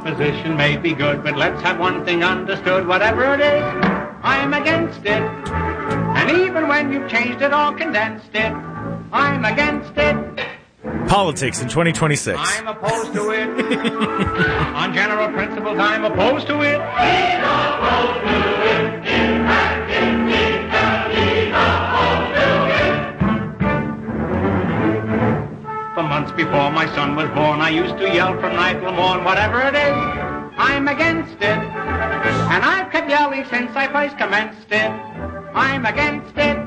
opposition may be good, but let's have one thing understood. Whatever it is, I'm against it. And even when you've changed it or condensed it, I'm against it. Politics in 2026. I'm opposed to it. On general principles, I'm opposed to it. He's opposed to it. In fact, indeed, he's opposed to it. For months before my son was born, I used to yell from night till morn, whatever it is, I'm against it. And I've kept yelling since I first commenced it. I'm against it.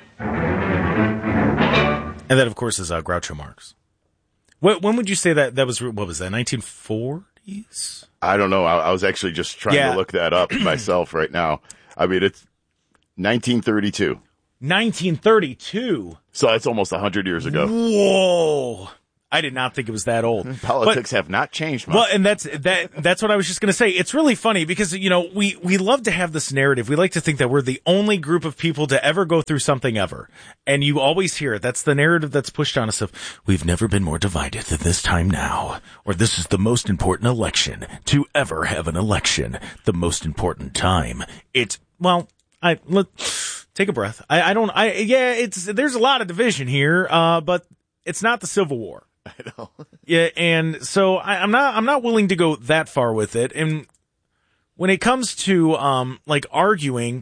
And that, of course, is Groucho Marx. When would you say that was, what was that, 1940s? I don't know. I was actually just trying to look that up myself right now. I mean, it's 1932. 1932? So that's almost 100 years ago. Whoa. I did not think it was that old. Politics have not changed much. Well, and that's what I was just going to say. It's really funny because, you know, we love to have this narrative. We like to think that we're the only group of people to ever go through something ever. And you always hear it. That's the narrative that's pushed on us of, we've never been more divided than this time now. Or this is the most important election to ever have an election. The most important time. Take a breath. There's a lot of division here, but it's not the Civil War. I know. Yeah, and so I'm not willing to go that far with it. And when it comes to arguing,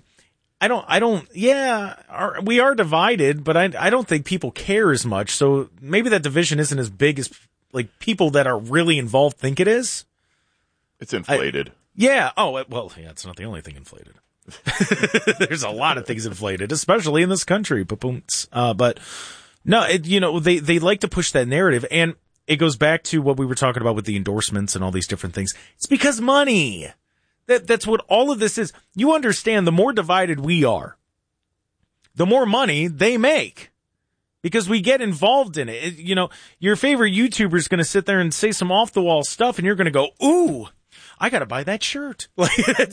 we are divided, but I don't think people care as much. So maybe that division isn't as big as like people that are really involved think it is. It's inflated. It's not the only thing inflated. There's a lot of things inflated, especially in this country. But no, they like to push that narrative, and it goes back to what we were talking about with the endorsements and all these different things. It's because money. That's what all of this is. You understand, the more divided we are, the more money they make. Because we get involved in it. Your favorite YouTuber is going to sit there and say some off-the-wall stuff, and you're going to go, ooh, I got to buy that shirt. Look at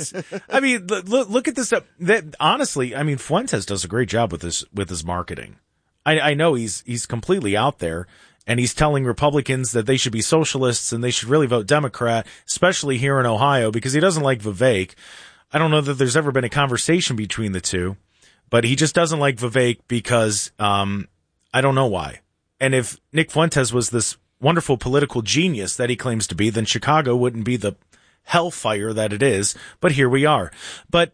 this. Honestly, Fuentes does a great job with his marketing. I know he's completely out there, and he's telling Republicans that they should be socialists and they should really vote Democrat, especially here in Ohio, because he doesn't like Vivek. I don't know that there's ever been a conversation between the two, but he just doesn't like Vivek because I don't know why. And if Nick Fuentes was this wonderful political genius that he claims to be, then Chicago wouldn't be the hellfire that it is. But here we are. But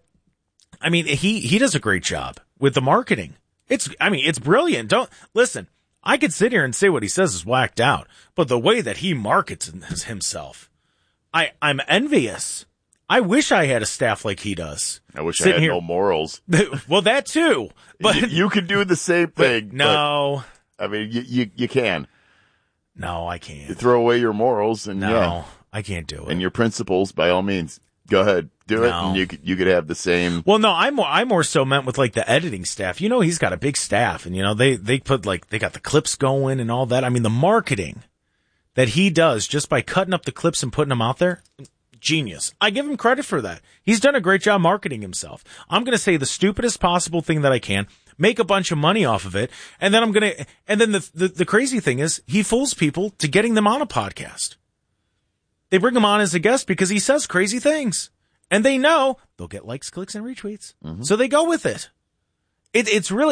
he does a great job with the marketing. It's brilliant. Listen, I could sit here and say what he says is whacked out, but the way that he markets himself, I'm envious. I wish I had a staff like he does. I wish I had no morals. Well, that too. But you can do the same thing. No. You can. No, I can't. You throw away your morals and I can't do it. And your principles, by all means. Go ahead, do it, and you could have the same. Well, no, I more so meant with like the editing staff. He's got a big staff, and they put they got the clips going and all that. The marketing that he does just by cutting up the clips and putting them out there, genius. I give him credit for that. He's done a great job marketing himself. I'm going to say the stupidest possible thing that I can, make a bunch of money off of it, and then the crazy thing is he fools people to getting them on a podcast. They bring him on as a guest because he says crazy things. And they know they'll get likes, clicks, and retweets. Mm-hmm. So they go with it. It's really,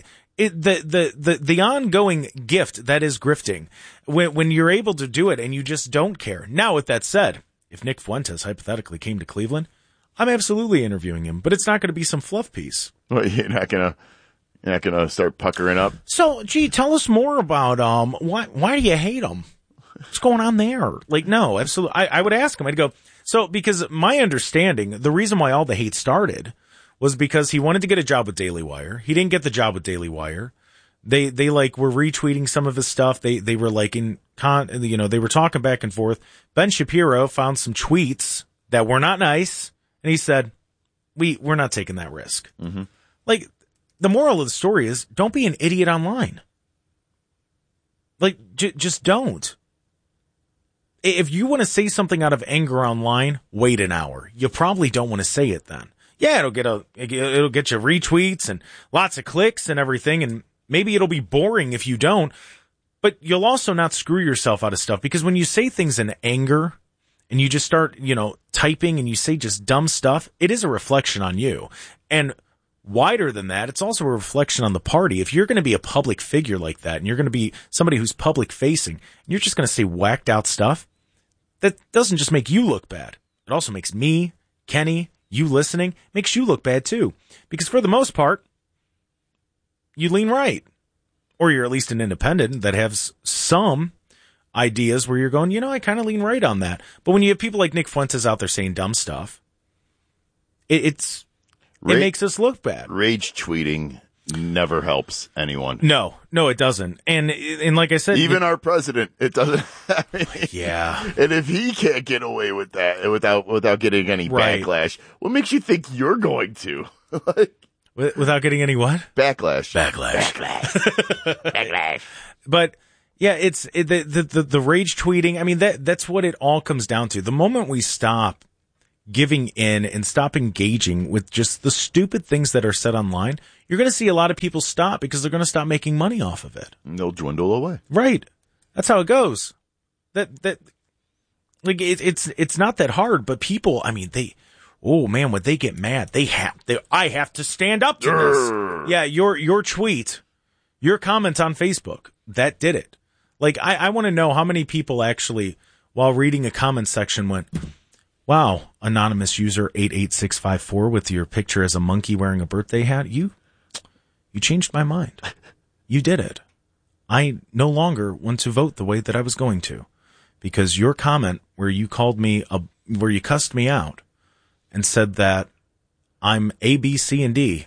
the ongoing gift that is grifting when you're able to do it and you just don't care. Now, with that said, if Nick Fuentes hypothetically came to Cleveland, I'm absolutely interviewing him, but it's not going to be some fluff piece. Well, you're not gonna start puckering up. So, tell us more about why do you hate him? What's going on there? No, absolutely. I would ask him. I'd go, because my understanding, the reason why all the hate started was because he wanted to get a job with Daily Wire. He didn't get the job with Daily Wire. They were retweeting some of his stuff. They were they were talking back and forth. Ben Shapiro found some tweets that were not nice, and he said, we're not taking that risk. Mm-hmm. The moral of the story is, don't be an idiot online. Just don't. If you want to say something out of anger online, wait an hour. You probably don't want to say it then. Yeah, it'll get you retweets and lots of clicks and everything, and maybe it'll be boring if you don't, but you'll also not screw yourself out of stuff, because when you say things in anger and you just start, typing and you say just dumb stuff, it is a reflection on you. And wider than that, it's also a reflection on the party. If you're going to be a public figure like that, and you're going to be somebody who's public facing, and you're just going to say whacked out stuff, that doesn't just make you look bad. It also makes me, Kenny, you listening, makes you look bad too. Because for the most part, you lean right. Or you're at least an independent that has some ideas where you're going, I kind of lean right on that. But when you have people like Nick Fuentes out there saying dumb stuff, it makes us look bad. Rage tweeting never helps anyone. No, it doesn't. And like I said, even our president, it doesn't. Yeah. And if he can't get away with that without getting any backlash, what makes you think you're going to? Without getting any what? Backlash. But yeah, it's the rage tweeting. I mean, that's what it all comes down to. The moment we stop giving in and stop engaging with just the stupid things that are said online, you're going to see a lot of people stop because they're going to stop making money off of it. And they'll dwindle away. Right. That's how it goes. It's not that hard, but people, I mean, when they get mad, I have to stand up to this. Yeah, your tweet, your comment on Facebook, that did it. Like, I want to know how many people actually, while reading a comment section, went, wow, anonymous user 88654 with your picture as a monkey wearing a birthday hat. You changed my mind. You did it. I no longer want to vote the way that I was going to, because your comment where you where you cussed me out and said that I'm A, B, C, and D,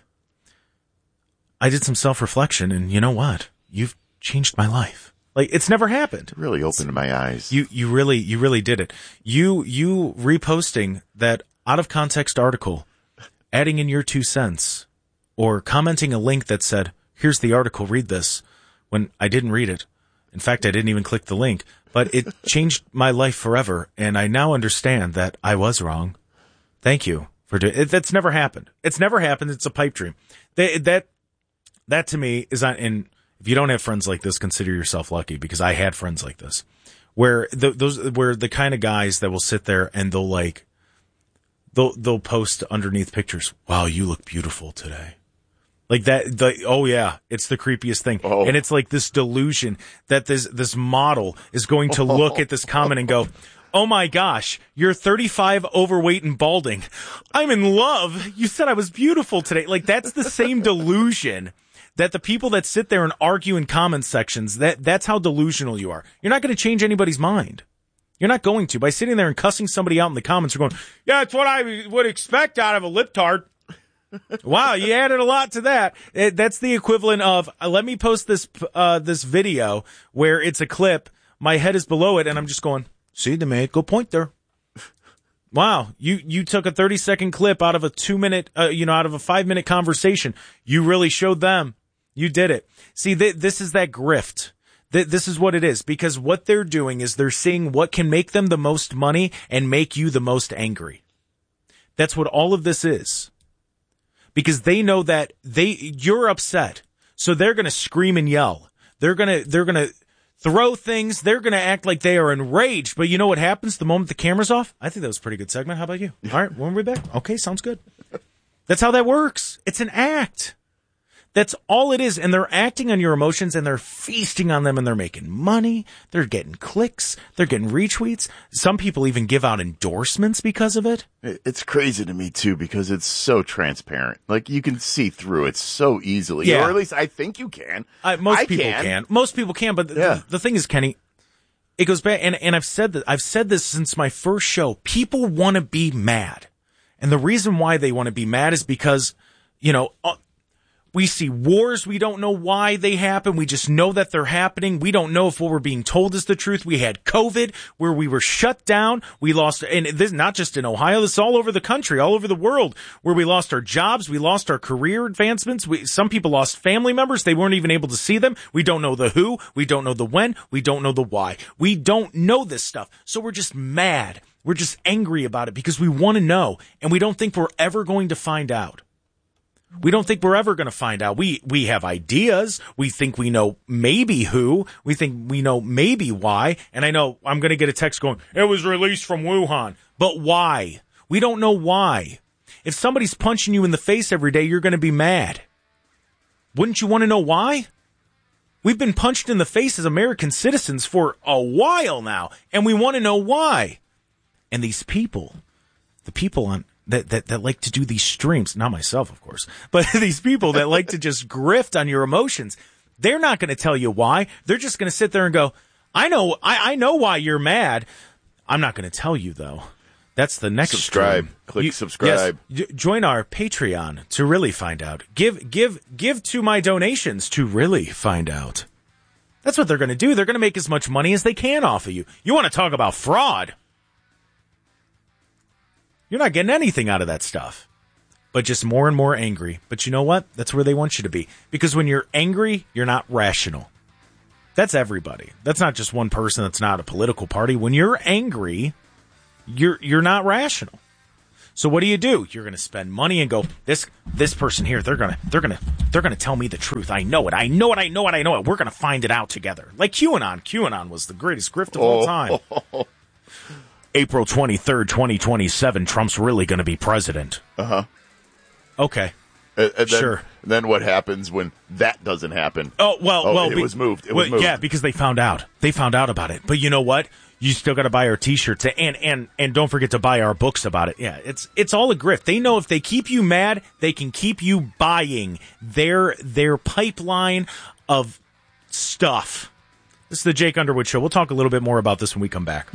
I did some self-reflection, and you know what? You've changed my life. Like, it's never happened. It really opened my eyes. You really did it. You reposting that out of context article, adding in your 2 cents, or commenting a link that said, here's the article, read this, when I didn't read it. In fact, I didn't even click the link, but it changed my life forever. And I now understand that I was wrong. Thank you for doing it. That's never happened. It's never happened. It's a pipe dream. That to me is not in. If you don't have friends like this, consider yourself lucky, because I had friends like this, where where the kind of guys that will sit there and they'll post underneath pictures, wow, you look beautiful today. Like that, oh yeah, it's the creepiest thing. Oh. And it's like this delusion that this model is going to look at this comment and go, oh my gosh, you're 35, overweight and balding. I'm in love. You said I was beautiful today. Like, that's the same delusion that the people that sit there and argue in comment sections, that's how delusional you are. You're not going to change anybody's mind. You're not going to. By sitting there and cussing somebody out in the comments, you're going, yeah, it's what I would expect out of a libtard. Wow, you added a lot to that. That's the equivalent of, let me post this video where it's a clip, my head is below it, and I'm just going, see, they made good point there. Wow, you took a 30-second clip out of a 2-minute, out of a 5-minute conversation. You really showed them. You did it. See, this is that grift. This is what it is, because what they're doing is they're seeing what can make them the most money and make you the most angry. That's what all of this is. Because they know that you're upset, so they're going to scream and yell. They're going to throw things. They're going to act like they are enraged. But you know what happens the moment the camera's off? I think that was a pretty good segment. How about you? All right, when we're back. Okay, sounds good. That's how that works. It's an act. That's all it is. And they're acting on your emotions, and they're feasting on them, and they're making money. They're getting clicks. They're getting retweets. Some people even give out endorsements because of it. It's crazy to me, too, because it's so transparent. Like, you can see through it so easily. Yeah. Or at least I think you can. Most people can. Most people can. But the thing is, Kenny, it goes back, and I've said this since my first show. People want to be mad. And the reason why they want to be mad is because, we see wars. We don't know why they happen. We just know that they're happening. We don't know if what we're being told is the truth. We had COVID where we were shut down. We lost, and this not just in Ohio, this is all over the country, all over the world, where we lost our jobs. We lost our career advancements. Some people lost family members. They weren't even able to see them. We don't know the who. We don't know the when. We don't know the why. We don't know this stuff. So we're just mad. We're just angry about it because we want to know, and we don't think we're ever going to find out. We don't think we're ever going to find out. We have ideas. We think we know maybe who. We think we know maybe why. And I know I'm going to get a text going, it was released from Wuhan. But why? We don't know why. If somebody's punching you in the face every day, you're going to be mad. Wouldn't you want to know why? We've been punched in the face as American citizens for a while now, and we want to know why. And these people, the people on that like to do these streams, not myself, of course, but these people that like to just grift on your emotions, they're not going to tell you why. They're just going to sit there and go, I know why you're mad. I'm not going to tell you, though. That's the next subscribe. stream. Click subscribe. Yes, join our Patreon to really find out. Give to my donations to really find out. That's what they're going to do. They're going to make as much money as they can off of you. You want to talk about fraud? You're not getting anything out of that stuff, but just more and more angry. But you know what? That's where they want you to be. Because when you're angry, you're not rational. That's everybody. That's not just one person. That's not a political party. When you're angry, you're not rational. So what do? You're going to spend money and go, this person here, they're going to tell me the truth. I know it. We're going to find it out together. Like QAnon. QAnon was the greatest grift of all time. April 23rd, 2027, Trump's really going to be president. Uh-huh. Okay. And sure. Then what happens when that doesn't happen? It was moved. It was moved. Yeah, because they found out. They found out about it. But you know what? You still got to buy our T-shirts and don't forget to buy our books about it. Yeah, it's all a grift. They know if they keep you mad, they can keep you buying their pipeline of stuff. This is the Jake Underwood Show. We'll talk a little bit more about this when we come back.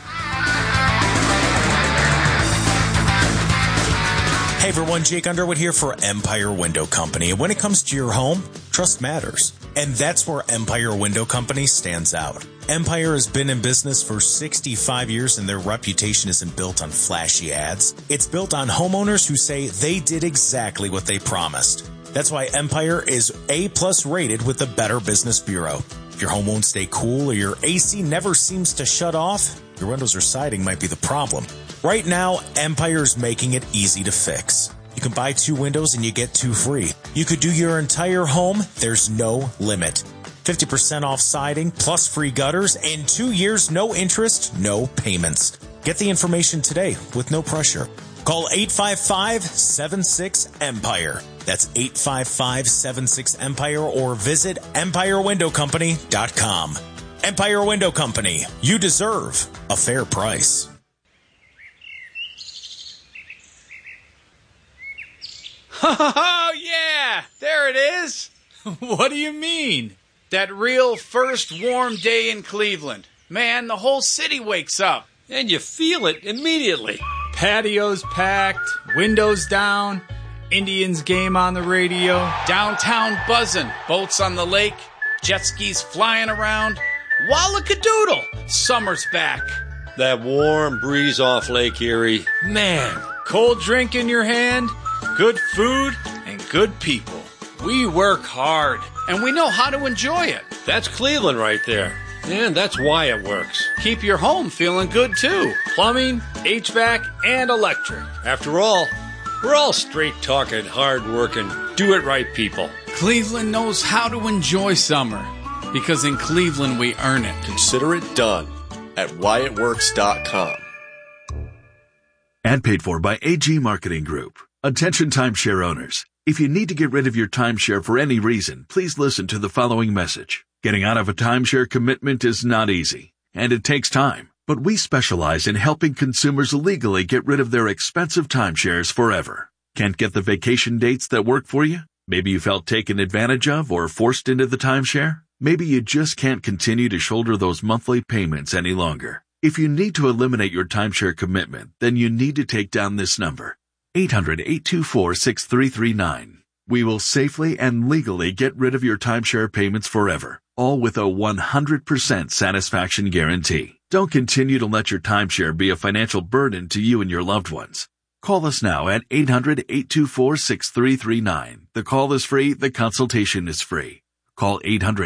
Hey everyone, Jake Underwood here for Empire Window Company. And when it comes to your home, trust matters. And that's where Empire Window Company stands out. Empire has been in business for 65 years and their reputation isn't built on flashy ads. It's built on homeowners who say they did exactly what they promised. That's why Empire is A+ rated with the Better Business Bureau. If your home won't stay cool or your AC never seems to shut off, your windows or siding might be the problem. Right now, Empire's making it easy to fix. You can buy 2 windows and you get 2 free. You could do your entire home, there's no limit. 50% off siding, plus free gutters, and 2 years, no interest, no payments. Get the information today with no pressure. Call 855-76-EMPIRE. That's 855-76-EMPIRE or visit EmpireWindowCompany.com. Empire Window Company. You deserve a fair price. Oh, yeah, there it is. What do you mean? That real first warm day in Cleveland. Man, the whole city wakes up. And you feel it immediately. Patios packed, windows down, Indians game on the radio. Downtown buzzing, boats on the lake, jet skis flying around. Wallakadoodle, summer's back. That warm breeze off Lake Erie. Man, cold drink in your hand, good food, and good people. We work hard. And we know how to enjoy it. That's Cleveland right there. And that's why it works. Keep your home feeling good, too. Plumbing, HVAC, and electric. After all, we're all straight-talking, hard-working, do-it-right people. Cleveland knows how to enjoy summer. Because in Cleveland, we earn it. Consider it done at whyitworks.com. And paid for by AG Marketing Group. Attention timeshare owners. If you need to get rid of your timeshare for any reason, please listen to the following message. Getting out of a timeshare commitment is not easy, and it takes time. But we specialize in helping consumers legally get rid of their expensive timeshares forever. Can't get the vacation dates that work for you? Maybe you felt taken advantage of or forced into the timeshare? Maybe you just can't continue to shoulder those monthly payments any longer. If you need to eliminate your timeshare commitment, then you need to take down this number. 800-824-6339. We will safely and legally get rid of your timeshare payments forever, all with a 100% satisfaction guarantee. Don't continue to let your timeshare be a financial burden to you and your loved ones. Call us now at 800-824-6339. The call is free. The consultation is free. Call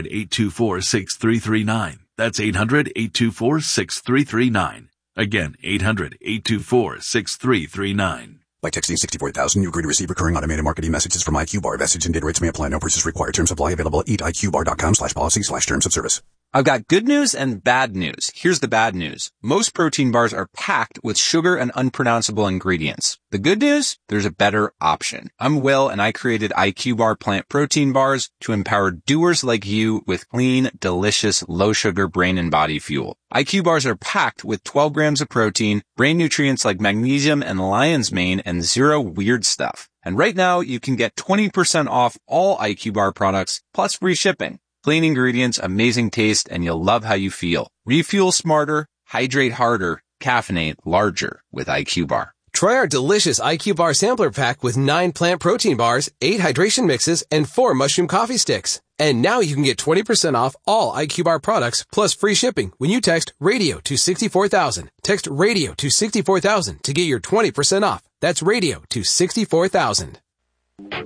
800-824-6339. That's 800-824-6339. Again, 800-824-6339. By texting 64000, you agree to receive recurring automated marketing messages from IQ Bar. Message and data rates may apply. No purchase required. Terms apply. Available at eatiqbar.com/policy/terms of service. I've got good news and bad news. Here's the bad news. Most protein bars are packed with sugar and unpronounceable ingredients. The good news? There's a better option. I'm Will, and I created IQ Bar plant protein bars to empower doers like you with clean, delicious, low-sugar brain and body fuel. IQ Bars are packed with 12 grams of protein, brain nutrients like magnesium and lion's mane, and zero weird stuff. And right now, you can get 20% off all IQ Bar products, plus free shipping. Clean ingredients, amazing taste, and you'll love how you feel. Refuel smarter, hydrate harder, caffeinate larger with IQ Bar. Try our delicious IQ Bar sampler pack with 9 plant protein bars, 8 hydration mixes, and 4 mushroom coffee sticks. And now you can get 20% off all IQ Bar products plus free shipping when you text RADIO to 64,000. Text RADIO to 64,000 to get your 20% off. That's RADIO to 64,000.